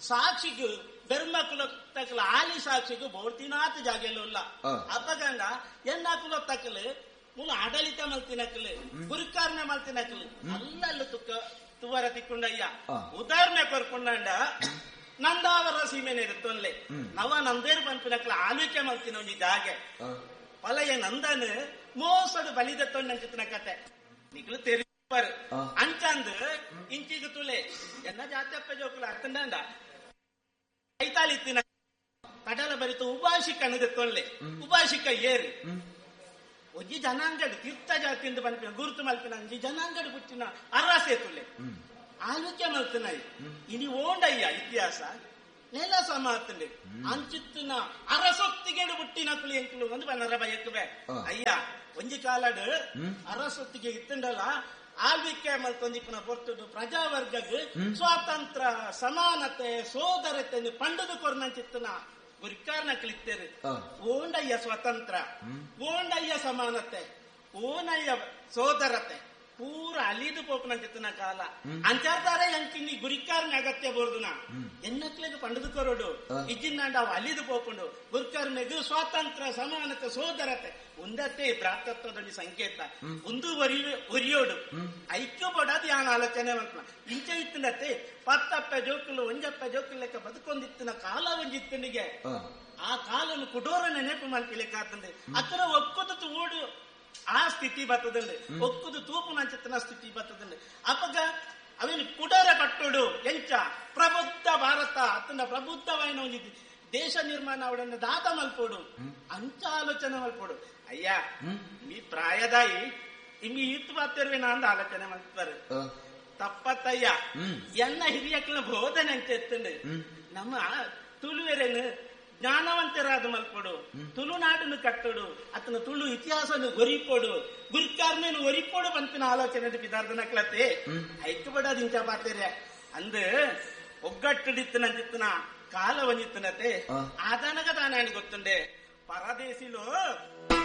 ಸಾಕ್ಷಿಗೂ ಬೆರ್ಮಕ್ಕಳು ತಕ್ಕಲ ಆಲಿ ಸಾಕ್ಷಿಗೂ ಬೋರ್ತಿನಾಥ ಜಾಗೆಲ್ಲ ಇಲ್ಲ ಅಪ್ಪಗಂಗ ಎನ್ನಾಕುಲ ತಕ್ಕಲು ಮುಲ್ಲ ಆಡಳಿತ ಮಲ್ತಿನಕ್ಕಲು ಗುರಿಕಾರನೆ ಮಲ್ತಿನಕ್ಕಲು ಅಲ್ಲಲ್ಲಿ ತುವರ ತಿಕ್ಕೊಂಡಯ್ಯ ಉದಾಹರಣೆ ಕೊರ್ಕೊಂಡ ನಂದಾವರ ಸೀಮೆನೆ ಇರುತ್ತೊನ್ಲೆ ನವ ನಂದೇರು ಪಂಪಿನಕ್ಕಲ ಆಳ್ವಿಕೆ ಮಲ್ತಿನ ಒಂಜಿ ಜಾಗೆ ಪಲಯ ನಂದನ್ ಮೋಸದ ಬಲಿದತ್ತೊಂಡ ಕತೆ ನಿಕ್ಲು ತೆರಿಪಾರು ಅಂಚಂದ್ ಇಂಚಿಗೆ ತುಲೆ ಎನ್ನ ಜಾತ್ಯಪ್ಪ ಜೋಕುಲ ಅರ್ಥಂಡ ಐತಾಳಿತ್ತಿನ ಕಡಲ ಬರಿತ ಉಭಾಷಿಕ ಅನ್ನದತ್ತೊನ್ಲೆ ಉಭಾಷಿಕ ಏರು ಒಂಜಿ ಜನಾಂಗಡ್ ತೀರ್ಥ ಜಾತಿಯಿಂದ ಪಂಪಿನ ಗುರುತು ಮಲ್ಪಿನ ಒಂಜಿ ಜನಾಂಗಡ್ ಪುಟ್ಟಿನ ಅರ್ರಾಸೆ ತುಲೆ ಆಲೋಚನೆ ಮಲ್ತನಾಯಿ ಇನಿ ಓಂಡಯ್ಯ ಇತಿಹಾಸ ನೆಲ ಸಮಾತಂಡೆ ಅಂಚಿತ್ತಿನ ಅರಸೊತ್ತಿಗೆ ಬುಟ್ಟಿನ ಕುಳಿ ಎಂಕಲು ಒಂದು ಬನ್ನರ ಬಯಕುವೆ ಅಯ್ಯ ಒಂಜಿ ಕಾಲಡ್ ಅರಸೊತ್ತಿಗೆ ಇತ್ತಂಡಲ್ಲ ಆಳ್ವಿಕೆ ಮಲ್ತೊಂದಿಪ್ಪನ ಪೊರ್ತುಡು ಪ್ರಜಾವರ್ಗಗ್ ಸ್ವಾತಂತ್ರ್ಯ ಸಮಾನತೆ ಸೋದರತೆ ಪಂಡದು ಕೊರ್ನಂಚಿತ್ತನ ಗುರಿಕಾರನ ಕಲಿತೇರು ಓಂಡಯ್ಯ ಸ್ವಾತಂತ್ರ್ಯ ಓಂಡಯ್ಯ ಸಮಾನತೆ ಓನಯ್ಯ ಸೋದರತೆ ಪೂರ ಅಲಿದು ಪೋಪನಂಚಿತ್ತನ ಕಾಲ ಅಂಚಾರ್ತಾರೆ ಎಂಕಿನಿ ಗುರಿಕಾರನ ಅಗತ್ಯ ಬೋರ್ದುನ ಎನ್ನಕ್ಲೆಗ್ ಪಂಡದು ಕೊರೋಡು ಇಜ್ಜಿನಾಂಡ ಅವು ಅಲಿದು ಪೋಪುಂಡು ಗುರಿಕಾರನೆಗ್ ಸ್ವಾತಂತ್ರ್ಯ ಸಮಾನತೆ ಸೋದರತೆ ಒಂದತ್ತೆ ಭ್ರಾತೃತ್ವದ ಸಂಕೇತ ಒಂದು ಒರಿಯೋಡು ಐಕ್ಯ ಪಡೋದು ಯಾನ್ ಆಲೋಚನೆ ಮಾಡ್ತಾನ ಇಂಚ ಇತ್ತಿನತ್ತೆ ಪತ್ತಪ್ಪ ಜೋಕುಲು ಒಂಜಪ್ಪ ಜೋಕುಲು ಲೆಕ್ಕ ಬದುಕೊಂದಿತ್ತಿನ ಕಾಲ ಒಂಜಿತ್ತನಿಗೆ ಆ ಕಾಲನು ಕುಡೋರ ನೆನಪು ಮಾಡ್ಲಿಕ್ಕೆ ಆತಂದೆ ಅತರ ಒಕ್ಕುದು ಓಡು ಆ ಸ್ಥಿತಿ ಬರ್ತದಂಡೆ ಒಕ್ಕುದು ತೂಪು ನಂಚಿತ್ತನ ಸ್ಥಿತಿ ಬರ್ತದಂಡೆ ಅಪ್ಪಗ ಅವೇನು ಕುಡೋರ ಪಟ್ಟೋಡು ಎಂಚ ಪ್ರಬುದ್ಧ ಭಾರತ ಅತ್ತನ ಪ್ರಬುದ್ಧವಾಯಿನ ಒಂದಿದ್ದು ದೇಶ ನಿರ್ಮಾಣ ಅವಡನ್ನ ದಾತ ಮಲ್ಪೋಡು ಅಂಚ ಆಲೋಚನೆ ಮಲ್ಪೋಡು ಅಯ್ಯ ಈ ಪ್ರಾಯದಾಯಿ ಇಮ್ಮಿ ಇತ್ತು ಬರ್ತಿರ್ವೇನ ಅಂದ ಆಲೋಚನೆ ಮಾಡ್ತಾರೆ ತಪ್ಪತ್ತಯ್ಯ ಎನ್ನ ಹಿರಿಯಕ್ಕನ ಬೋಧನೆ ಅಂತ ಎತ್ತಂಡು ನಮ್ಮ ತುಳುವೆರೇನು ಜ್ಞಾನವಂತರಾದ ಮಲ್ಪಡು ತುಳುನಾಡನ್ನು ಕಟ್ಟೋಡು ಅತನ ತುಳು ಇತಿಹಾಸನು ಗೊರಿಪೋಡು ಗುರಿಕಾರನೇನು ಒರಿಪೋಡು ಪಂಪಿನ ಆಲೋಚನೆ ಬಿದಾರ್ದನ ಕ್ಲತೆ ಐಕ್ಯ ಪಡೋದು ಇಂಚ ಪಾತೇರೆ ಅಂದ್ ಒಗ್ಗಟ್ಟುಡಿತ್ತನಂತಿತ್ತನ ಕಾಲ ಒಂದಿತ್ತನತೆ ಆದನಗ ತಾನೇ ಗೊತ್ತುಂಡೆ ಪರದೇಶಿಲು